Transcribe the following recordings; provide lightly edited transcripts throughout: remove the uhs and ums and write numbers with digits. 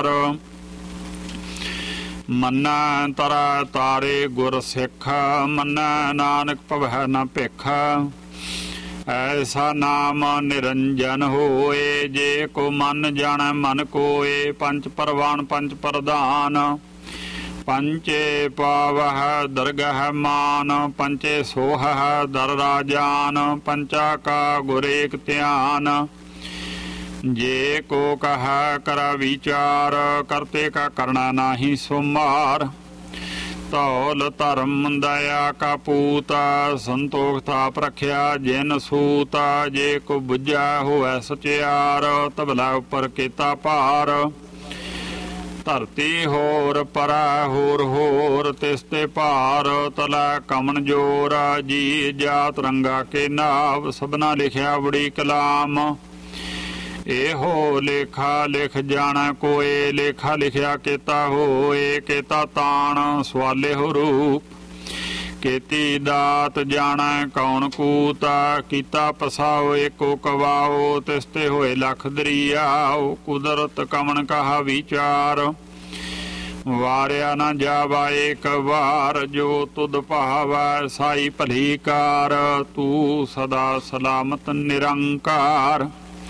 ਵਿਚਾਰ। ਮੰਨੈ ਤਰੈ ਤਾਰੇ ਗੁਰ ਸਿੱਖ, ਮੰਨੈ ਨਾਨਕ ਭਵੈ ਨ ਭਿਖ। ਐਸਾ ਨਾਮ ਨਿਰੰਜਨ ਹੋਏ, ਜੇ ਕੋ ਮਨ ਜਾਣੈ ਮਨ ਕੋਏ। ਪੰਚ ਪਰਵਾਨ ਪੰਚ ਪ੍ਰਧਾਨ, ਪੰਚੇ ਪਾਵਹਿ ਦਰਗਹਿ ਮਾਨ। ਪੰਚੇ ਸੋਹਹਿ ਦਰ ਰਾਜਾਨ, ਪੰਚਾ ਕਾ ਗੁਰ ਏਕ ਧਿਆਨ। ਜੇ ਕੋ ਕਹੈ ਕਰਾ ਵਿਚਾਰ, ਕਰਤੇ ਕਾ ਕਰਣਾ ਨਾਹੀ ਸੁਮਾਰ। ਧੌਲ ਧਰਮ ਦਇਆ ਕਾ ਪੂਤਾ, ਸੰਤੋਖ ਥਾਪ ਰਖਿਆ ਜਿਨ ਸੂਤਾ। ਜੇ ਕੋ ਬੁੱਝਾ ਹੋਵੈ ਸਚਿਆਰ, ਤਬਲਾ ਉੱਪਰ ਕੀਤਾ ਭਾਰ। ਧਰਤੀ ਹੋਰ ਪਰੈ ਹੋਰ ਹੋਰ, ਤਿਸ ਤੇ ਭਾਰ ਤਲੈ ਕਮਨ ਜੋਰ। ਜੀ ਜਾਤ ਰੰਗਾ ਕੇ ਨਾਵ, ਸਭਨਾ ਲਿਖਿਆ ਬੜੀ ਕਲਾਮ। ਇਹੋ ਲੇਖਾ ਲਿਖ ਜਾਣੈ ਕੋਏ, ਲੇਖਾ ਲਿਖਿਆ ਕੀਤਾ ਹੋਏ। ਕੀਤਾ ਤਾਣ ਸਵਾਲੇ ਹੋ ਰੂਪ, ਕੀਤੀ ਦਾਤ ਜਾਣੈ ਕੌਣ ਕੂਤਾ। ਕੀਤਾ ਪਸਾਓ ਏਕੋ ਕਵਾਓ, ਤਿਸ ਤੇ ਹੋਏ ਲਖ ਦਰਿਆਓ। ਕੁਦਰਤ ਕਮਨ ਕਹਾ ਵਿਚਾਰ, ਵਾਰਿਆ ਨਾ ਜਾਵਾ ਏਕ ਵਾਰ। ਜੋ ਤੁਧ ਭਾਵੈ ਸਾਈ ਭਲੀ ਕਾਰ, ਤੂੰ ਸਦਾ ਸਲਾਮਤ ਨਿਰੰਕਾਰ।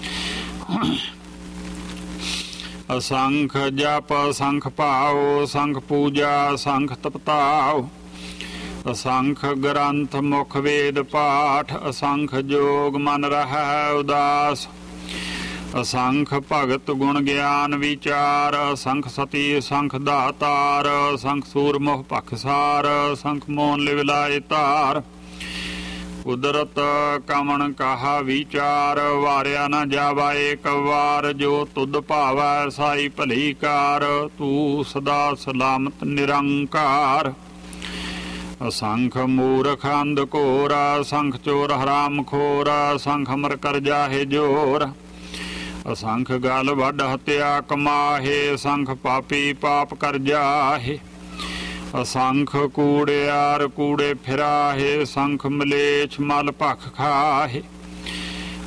ਅਸੰਖ ਜਪ ਅਸੰਖ ਭਾਉ, ਸੰਖ ਪੂਜਾ ਸੰਖ ਤਪਤਾਉ। ਅਸੰਖ ਗ੍ਰੰਥ ਮੁਖ ਵੇਦ ਪਾਠ, ਅਸੰਖ ਜੋਗ ਮਨ ਰਹਿ ਉਦਾਸ। ਅਸੰਖ ਭਗਤ ਗੁਣ ਗਿਆਨ ਵਿਚਾਰ, ਅਸੰਖ ਸਤੀ ਅਸੰਖ ਦਾਤਾਰ। ਅਸੰਖ ਸੂਰਮੁਖ ਪਖਸਾਰ, ਅਸੰਖ ਮੋਨ ਲਿਵ ਲਾਏ ਧਾਰ। ਕੁਦਰਤ ਕਮਨ ਕਹਾ ਵਿਚਾਰ, ਵਾਰਿਆ ਨਾ ਜਾਵਾ ਏਕ ਵਾਰ। ਜੋ ਤੁਧ ਭਾਵੈ ਸਾਈ ਭਲੀ ਕਾਰ, ਤੂੰ ਸਦਾ ਸਲਾਮਤ ਨਿਰੰਕਾਰ। ਅਸੰਖ ਮੂਰਖ ਅੰਧ ਘੋਰ, ਅਸੰਖ ਚੋਰ ਹਰਾਮ ਖੋਰ। ਅਸੰਖ ਅਮਰ ਕਰ ਜਾਹੇ ਜੋਰ, ਅਸੰਖ ਗਲ ਵੱਢ ਹੱਤਿਆ ਕਮਾਹੇ। ਅਸੰਖ ਪਾਪੀ ਪਾਪ ਕਰ ਜਾਹੇ, ਅਸੰਖ ਕੂੜਿਆਰ ਕੂੜੇ ਫਿਰਾਹੇ। ਅਸੰਖ ਮਲੇਛ ਮਲ ਭਖ ਖਾਹੇ,